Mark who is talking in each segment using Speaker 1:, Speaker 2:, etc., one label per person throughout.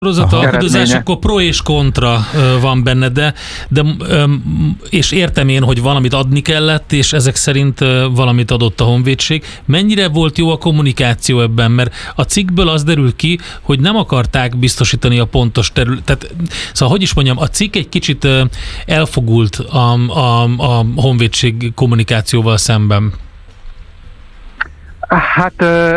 Speaker 1: sorozat alkudozás, akkor pro és kontra van benne, de és értem én, hogy valamit adni kellett, és ezek szerint valamit adott a honvédség. Mennyire volt jó a kommunikáció ebben? Mert a cikkből az derül ki, hogy nem akarták biztosítani a pontos területet. Szóval, hogy is mondjam, a cikk egy kicsit elfogult a honvédség kommunikációval szemben.
Speaker 2: Hát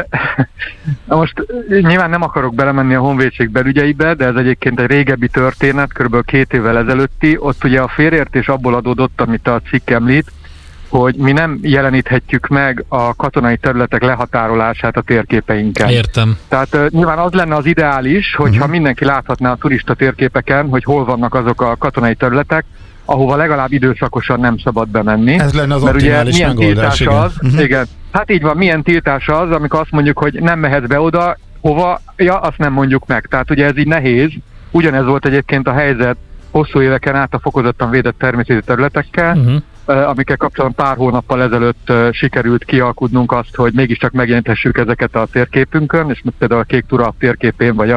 Speaker 2: most nyilván nem akarok belemenni a honvédség belügyeibe, de ez egyébként egy régebbi történet, kb. 2 évvel ezelőtti. Ott ugye a félreértés abból adódott, amit a cikk említ, hogy mi nem jeleníthetjük meg a katonai területek lehatárolását a térképeinken.
Speaker 1: Értem.
Speaker 2: Tehát nyilván az lenne az ideális, hogyha mindenki láthatná a turista térképeken, hogy hol vannak azok a katonai területek, ahova legalább időszakosan nem szabad bemenni.
Speaker 3: Ez lenne az optimális megoldás, igen.
Speaker 2: Az, igen. Hát így van, milyen tiltás az, amikor azt mondjuk, hogy nem mehetsz be oda, hova, ja, azt nem mondjuk meg. Tehát ugye ez így nehéz. Ugyanez volt egyébként a helyzet hosszú éveken át a fokozottan védett természeti területekkel, amikkel kapcsolatban pár hónappal ezelőtt sikerült kialkudnunk azt, hogy mégiscsak megjelenthessük ezeket a térképünkön, és például a Kék Tura térképén, vagy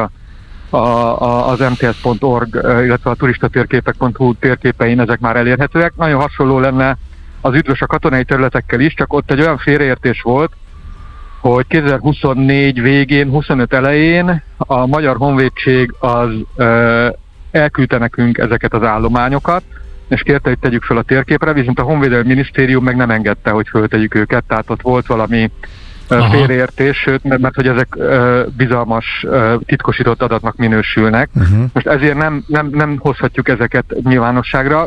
Speaker 2: az mts.org, illetve a turistatérképek.hu térképein ezek már elérhetőek. Nagyon hasonló lenne az Üdvös a katonai területekkel is, csak ott egy olyan félreértés volt, hogy 2024 végén, 25 elején a Magyar Honvédség az elküldte nekünk ezeket az állományokat, és kérte, hogy tegyük fel a térképre, viszont a Honvédelmi Minisztérium meg nem engedte, hogy föltegyük őket, tehát ott volt valami félreértés, sőt, mert hogy ezek bizalmas, titkosított adatnak minősülnek. Most ezért nem hozhatjuk ezeket nyilvánosságra,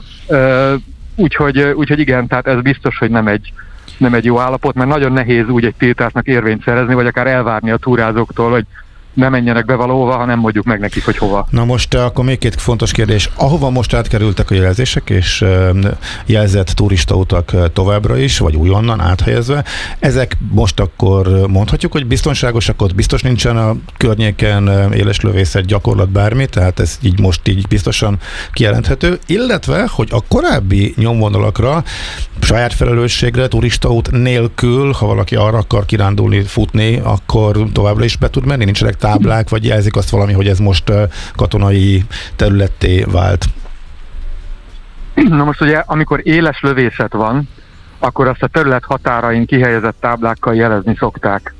Speaker 2: úgyhogy igen, tehát ez biztos, hogy nem egy jó állapot, mert nagyon nehéz úgy egy tiltásnak érvényt szerezni, vagy akár elvárni a túrázóktól, hogy ne menjenek be valahova, ha nem mondjuk meg nekik, hogy hova.
Speaker 3: Na most akkor még 2 fontos kérdés. Ahova most átkerültek a jelzések, és jelzett turistautak továbbra is, vagy újonnan áthelyezve, ezek most akkor mondhatjuk, hogy biztonságosak, ott biztos nincsen a környéken éleslövészet, gyakorlat bármi, tehát ez így most így biztosan kijelenthető, illetve, hogy a korábbi nyomvonalakra saját felelősségre, turistaút nélkül, ha valaki arra akar kirándulni, futni, akkor továbbra is be tud menni, nincsenek táblák, vagy jelzik azt valami, hogy ez most katonai területté vált?
Speaker 2: Na most ugye, amikor éles lövészet van, akkor azt a terület határain kihelyezett táblákkal jelezni szokták.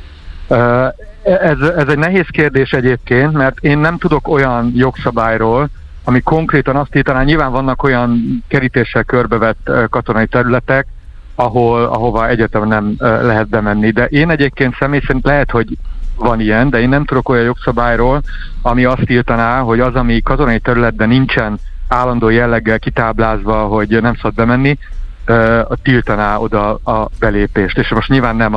Speaker 2: Ez egy nehéz kérdés egyébként, mert én nem tudok olyan jogszabályról, ami konkrétan azt írtaná, nyilván vannak olyan kerítéssel körbevett katonai területek, ahova egyetem nem lehet bemenni. De én egyébként személy szerint lehet, hogy van ilyen, de én nem tudok olyan jogszabályról, ami azt írtaná, hogy az, ami katonai területben nincsen állandó jelleggel kitáblázva, hogy nem szabad bemenni, tiltaná oda a belépést. És most nyilván nem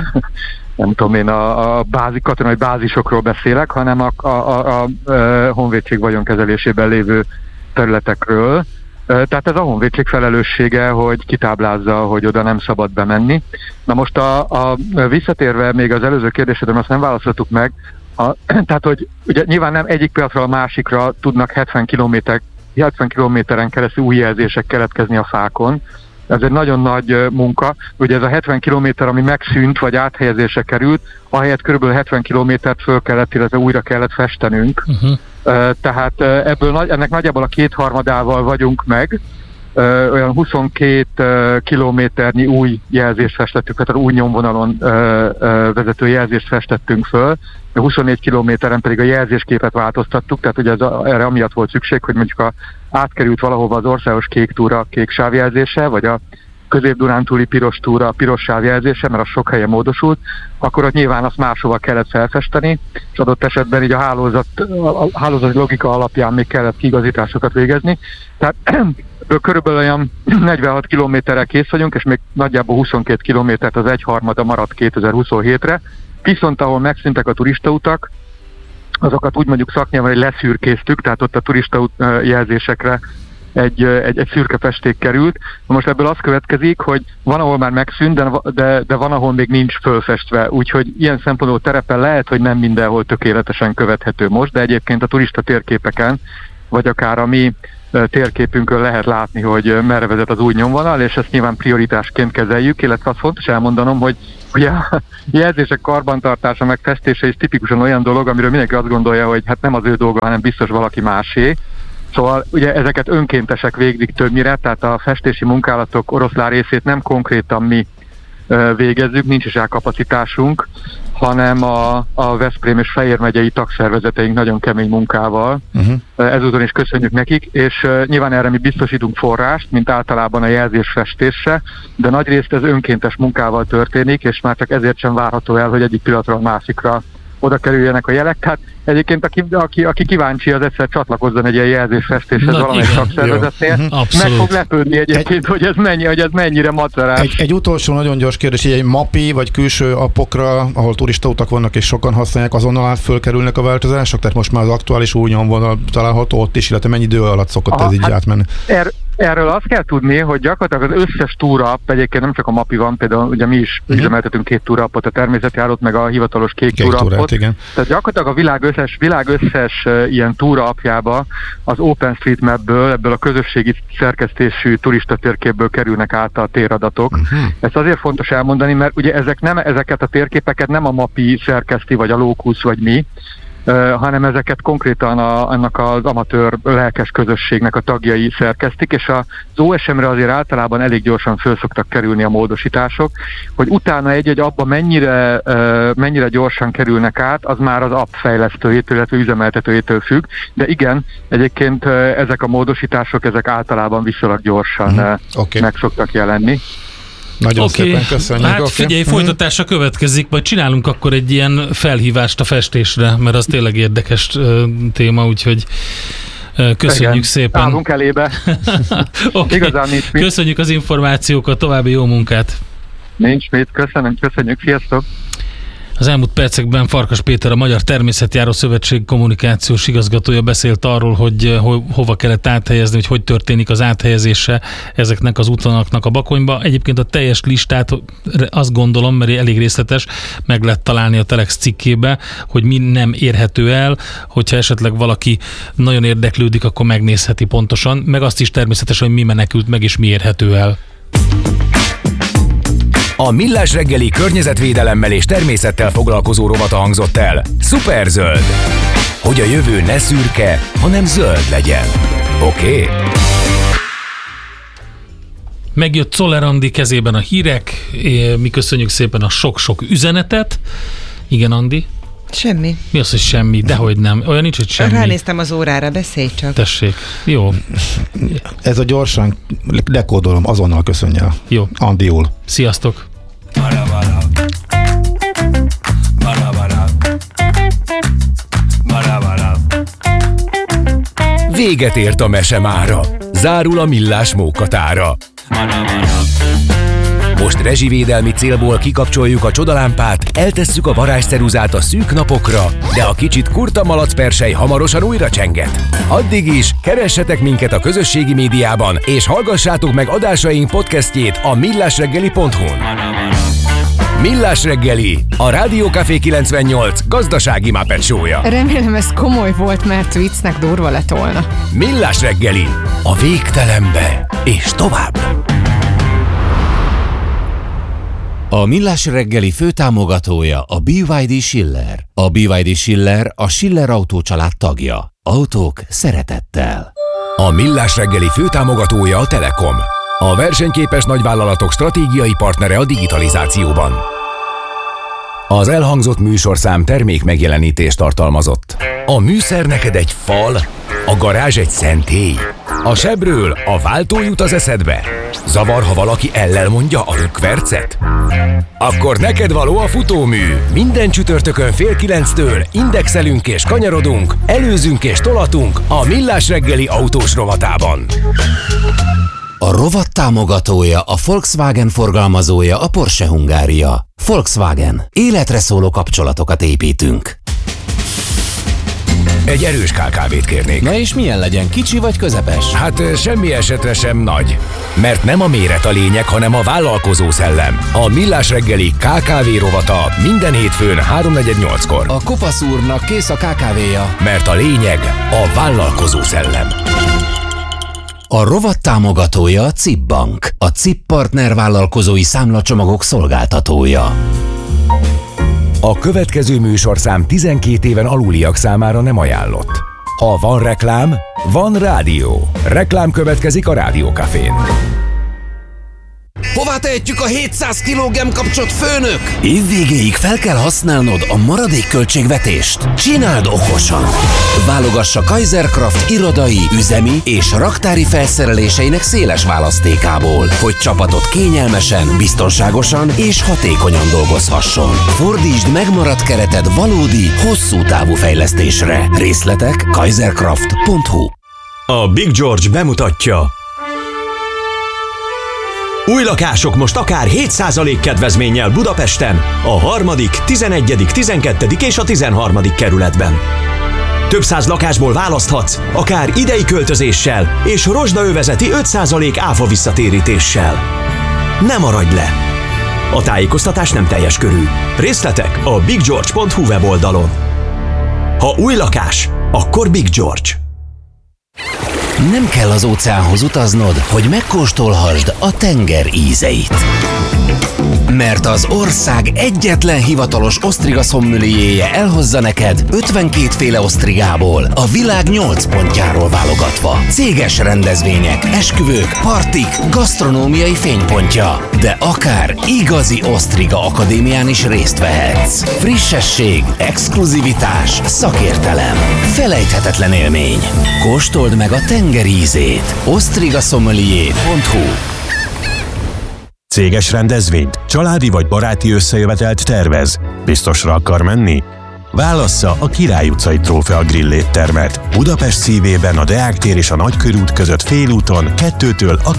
Speaker 2: nem tudom én, a katonai bázisokról beszélek, hanem a honvédség vagyonkezelésében lévő területekről. Tehát ez a honvédség felelőssége, hogy kitáblázza, hogy oda nem szabad bemenni. Na most visszatérve még az előző kérdésedre, azt nem válaszoltuk meg, tehát hogy ugye nyilván nem egyik pillanatra a másikra tudnak 70 kilométeren keresztül új jelzések keletkezni a fákon. Ez egy nagyon nagy munka. Ugye ez a 70 kilométer, ami megszűnt, vagy áthelyezésre került, ahelyett kb. 70 kilométert föl kellett, illetve újra kellett festenünk. Tehát ennek nagyjából a 2/3 vagyunk meg. Olyan 22 kilométernyi új jelzést festettünk, tehát új nyomvonalon vezető jelzést festettünk föl. 24 kilométeren pedig a jelzésképet változtattuk, tehát ugye erre amiatt volt szükség, hogy mondjuk átkerült valahova az országos Kék Túra kék sávjelzése, vagy a Közép-Dunántúli piros túra piros sávjelzése, mert az sok helyen módosult, akkor ott nyilván azt máshova kellett felfesteni, és adott esetben így a hálózati logika alapján még kellett kiigazításokat végezni. Tehát körülbelül olyan 46 kilométerrel kész vagyunk, és még nagyjából 22 kilométert az 1/3 maradt 2027-re. Viszont ahol megszűntek a turistautak, azokat úgy mondjuk szaknyelven, hogy leszürkéztük, tehát ott a turistaút jelzésekre egy szürke festék került. Most ebből az következik, hogy van, ahol már megszűnt, de van, ahol még nincs fölfestve. Úgyhogy ilyen szempontból terepen lehet, hogy nem mindenhol tökéletesen követhető most, de egyébként a turista térképeken, vagy akár a mi térképünkön lehet látni, hogy merre vezet az új nyomvonal, és ezt nyilván prioritásként kezeljük, illetve azt fontos elmondanom, hogy ugye a jelzések karbantartása meg festése is tipikusan olyan dolog, amiről mindenki azt gondolja, hogy hát nem az ő dolga, hanem biztos valaki másé. Szóval ugye ezeket önkéntesek végzik többnyire, tehát a festési munkálatok oroszlán részét nem konkrétan mi végezzük, nincs is rá kapacitásunk, hanem a Veszprém és Fejér megyei tagszervezeteink nagyon kemény munkával. Ezúton is köszönjük nekik, és nyilván erre mi biztosítunk forrást, mint általában a jelzésfestésre, de nagyrészt ez önkéntes munkával történik, és már csak ezért sem várható el, hogy egyik pillanatról a másikra oda kerüljenek a jelek. Tehát egyébként aki kíváncsi, az egyszer csatlakozzon egy ilyen jelzésfestéshez valamelyik szakszervezetnél. Meg fog lepődni egyébként, hogy ez mennyire macerás.
Speaker 3: Egy utolsó nagyon gyors kérdés, egy MAPI vagy külső appokra, ahol turistautak vannak és sokan használják, azonnal fölkerülnek a változások? Tehát most már az aktuális új nyomvonal található ott is, illetve mennyi idő alatt szokott ez így átmenni?
Speaker 2: Erről azt kell tudni, hogy gyakorlatilag az összes túrapp, egyébként nem csak a MAPI van, például ugye mi is üzemeltetünk 2 túrappot, a természetjárót, meg a hivatalos kék túrappot. Tehát gyakorlatilag a világ összes ilyen túrappjába az OpenStreetMap-ből, ebből a közösségi szerkesztésű turistatérképből kerülnek át a téradatok. Ezt azért fontos elmondani, mert ugye ezeket a térképeket nem a MAPI szerkeszti, vagy a Locus, vagy mi, hanem ezeket konkrétan annak az amatőr lelkes közösségnek a tagjai szerkesztik, és az OSM-re azért általában elég gyorsan föl szoktak kerülni a módosítások, hogy utána egy abba mennyire gyorsan kerülnek át, az már az app fejlesztőjétől, illetve üzemeltetőjétől függ, de igen, egyébként ezek a módosítások, ezek általában viszonylag gyorsan meg szoktak jelenni.
Speaker 3: Nagyon szépen köszönjük.
Speaker 1: Hát figyelj, folytatása következik, majd csinálunk akkor egy ilyen felhívást a festésre, mert az tényleg érdekes téma, úgyhogy köszönjük szépen.
Speaker 2: Állunk elébe. Igazán nincs mit.
Speaker 1: Köszönjük az információkat, további jó munkát.
Speaker 2: Nincs mit, köszönjük, sziasztok.
Speaker 1: Az elmúlt percekben Farkas Péter, a Magyar Természetjáró Szövetség kommunikációs igazgatója beszélt arról, hogy hova kellett áthelyezni, hogy történik az áthelyezése ezeknek az útvonalaknak a Bakonyba. Egyébként a teljes listát azt gondolom, mert elég részletes, meg lehet találni a Telex cikkébe, hogy mi nem érhető el, hogyha esetleg valaki nagyon érdeklődik, akkor megnézheti pontosan, meg azt is természetesen, hogy mi menekült meg és mi érhető el.
Speaker 4: A Millás reggeli környezetvédelemmel és természettel foglalkozó rovata hangzott el. Szuperzöld! Hogy a jövő ne szürke, hanem zöld legyen. Oké?
Speaker 1: Megjött Czoller Andi kezében a hírek, mi köszönjük szépen a sok-sok üzenetet. Igen, Andi?
Speaker 5: Semmi.
Speaker 1: Mi az, hogy semmi? Dehogy nem. Olyan nincs, hogy semmi.
Speaker 5: Ránéztem az órára, beszélj csak.
Speaker 1: Tessék. Jó.
Speaker 3: Ez a gyorsan dekódolom, azonnal köszönje.
Speaker 1: Jó.
Speaker 3: Andi úr.
Speaker 1: Sziasztok.
Speaker 4: Véget ért a mese mára. Zárul a Millás mókatára. Most rezsivédelmi célból kikapcsoljuk a csodalámpát, eltesszük a varázsceruzát a szűk napokra, de a kicsit kurta malacpersely hamarosan újra csenget. Addig is keressetek minket a közösségi médiában, és hallgassátok meg adásaink podcastjét a millásreggeli.hu-n. Millás reggeli, a Rádió Café 98 gazdasági Muppet show-ja.
Speaker 6: Remélem ez komoly volt, mert viccnek durva lett volna.
Speaker 4: Millás reggeli, a végtelenbe és tovább.
Speaker 7: A Millás reggeli főtámogatója a BYD Schiller. A BYD Schiller a Schiller Autó család tagja. Autók szeretettel.
Speaker 4: A Millás reggeli főtámogatója a Telekom. A versenyképes nagyvállalatok stratégiai partnere a digitalizációban. Az elhangzott műsorszám termék megjelenítést tartalmazott. A műszer neked egy fal, a garázs egy szentély. A sebről a váltó jut az eszedbe. Zavar, ha valaki ellel mondja a rökkvercet? Akkor neked való a futómű. Minden csütörtökön 8:30 indexelünk és kanyarodunk, előzünk és tolatunk a Millás reggeli autós rovatában.
Speaker 7: A rovat támogatója, a Volkswagen forgalmazója, a Porsche Hungária. Volkswagen. Életre szóló kapcsolatokat építünk.
Speaker 4: Egy erős KKV-t kérnék.
Speaker 7: Na és milyen legyen, kicsi vagy közepes?
Speaker 4: Hát semmi esetre sem nagy. Mert nem a méret a lényeg, hanem a vállalkozó szellem. A Millás reggeli KKV rovata minden hétfőn 3:48-kor.
Speaker 7: A kopasz úrnak kész a KKV-ja.
Speaker 4: Mert a lényeg a vállalkozó szellem.
Speaker 7: A rovat támogatója a CIP Bank, a CIP partner vállalkozói számlacsomagok szolgáltatója.
Speaker 4: A következő műsorszám 12 éven aluliak számára nem ajánlott. Ha van reklám, van rádió. Reklám következik a Rádiókafén.
Speaker 7: Hová tehetjük a 700 kg kapcsot, főnök? Évvégéig fel kell használnod a maradék költségvetést. Csináld okosan! Válogassa Kaiserkraft irodai, üzemi és raktári felszereléseinek széles választékából, hogy csapatot kényelmesen, biztonságosan és hatékonyan dolgozhasson. Fordítsd megmaradt kereted valódi, hosszú távú fejlesztésre. Részletek kaiserkraft.hu.
Speaker 8: A Big George bemutatja: új lakások most akár 7% kedvezménnyel Budapesten, a 3., 11., 12. és a 13. kerületben. Több száz lakásból választhatsz, akár idei költözéssel és rozsdaövezeti 5% áfa visszatérítéssel. Ne maradj le! A tájékoztatás nem teljes körű. Részletek a biggeorge.hu weboldalon. Ha új lakás, akkor Big George.
Speaker 7: Nem kell az óceánhoz utaznod, hogy megkóstolhassd a tenger ízeit. Mert az ország egyetlen hivatalos osztriga szommelierje elhozza neked 52 féle osztrigából, a világ 8 pontjáról válogatva. Céges rendezvények, esküvők, partik, gasztronómiai fénypontja. De akár igazi osztriga akadémián is részt vehetsz. Frissesség, exkluzivitás, szakértelem. Felejthetetlen élmény. Kóstold meg a tenger ízét. osztrigasommelier.hu.
Speaker 9: Céges rendezvényt, családi vagy baráti összejövetelt tervez. Biztosra akar menni? Válassza a Király utcai Trófea Grill éttermet. Budapest szívében, a Deák tér és a Nagykörút között félúton 2-től a